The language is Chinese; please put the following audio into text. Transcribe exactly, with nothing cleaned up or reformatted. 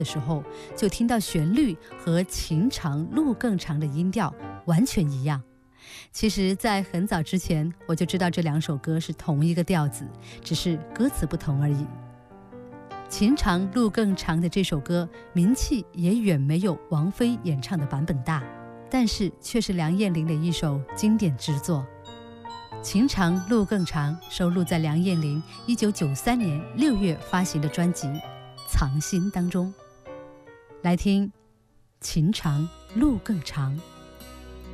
的时候，就听到旋律和情长路更长的音调完全一样。其实在很早之前我就知道这两首歌是同一个调子，只是歌词不同而已。情长路更长的这首歌名气也远没有王菲演唱的版本大，但是却是梁燕玲的一首经典之作。情长路更长收录在梁燕玲一九九三年六月发行的专辑《藏心》当中。来听情长路更长。